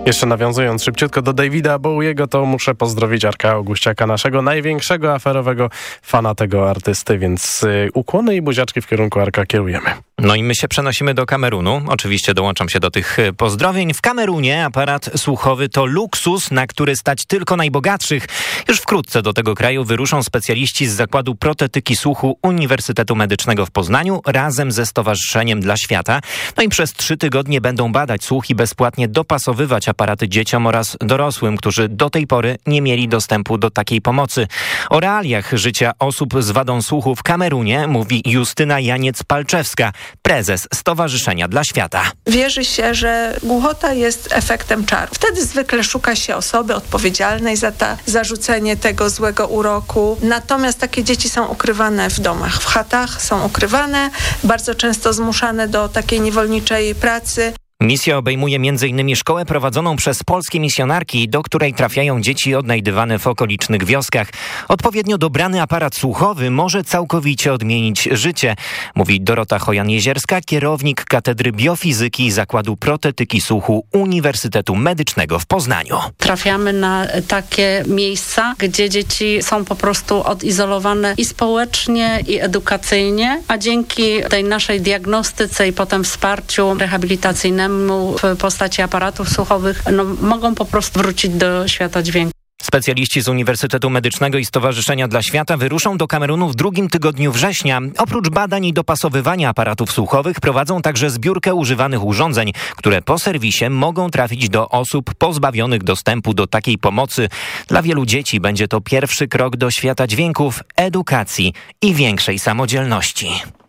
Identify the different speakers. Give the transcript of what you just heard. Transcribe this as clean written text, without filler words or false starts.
Speaker 1: Jeszcze nawiązując szybciutko do Davida Bowiego, to muszę pozdrowić Arka Augustiaka, naszego największego aferowego fana tego artysty, więc ukłony i buziaczki w kierunku Arka kierujemy.
Speaker 2: No i my się przenosimy do Kamerunu. Oczywiście dołączam się do tych pozdrowień. W Kamerunie aparat słuchowy to luksus, na który stać tylko najbogatszych. Już wkrótce do tego kraju wyruszą specjaliści z Zakładu Protetyki Słuchu Uniwersytetu Medycznego w Poznaniu razem ze Stowarzyszeniem dla Świata. No i przez 3 tygodnie będą badać słuch i bezpłatnie dopasowywać aparaty dzieciom oraz dorosłym, którzy do tej pory nie mieli dostępu do takiej pomocy. O realiach życia osób z wadą słuchu w Kamerunie mówi Justyna Janiec-Palczewska, prezes Stowarzyszenia dla Świata.
Speaker 3: Wierzy się, że głuchota jest efektem czaru. Wtedy zwykle szuka się osoby odpowiedzialnej za zarzucenie tego złego uroku. Natomiast takie dzieci są ukrywane w domach, w chatach, są ukrywane, bardzo często zmuszane do takiej niewolniczej pracy.
Speaker 2: Misja obejmuje m.in. szkołę prowadzoną przez polskie misjonarki, do której trafiają dzieci odnajdywane w okolicznych wioskach. Odpowiednio dobrany aparat słuchowy może całkowicie odmienić życie, mówi Dorota Chojan-Jezierska, kierownik Katedry Biofizyki Zakładu Protetyki Słuchu Uniwersytetu Medycznego w Poznaniu.
Speaker 4: Trafiamy na takie miejsca, gdzie dzieci są po prostu odizolowane i społecznie, i edukacyjnie, a dzięki tej naszej diagnostyce i potem wsparciu rehabilitacyjnemu w postaci aparatów słuchowych mogą po prostu wrócić do świata dźwięku.
Speaker 2: Specjaliści z Uniwersytetu Medycznego i Stowarzyszenia dla Świata wyruszą do Kamerunu w 2. tygodniu września. Oprócz badań i dopasowywania aparatów słuchowych prowadzą także zbiórkę używanych urządzeń, które po serwisie mogą trafić do osób pozbawionych dostępu do takiej pomocy. Dla wielu dzieci będzie to pierwszy krok do świata dźwięków, edukacji i większej samodzielności.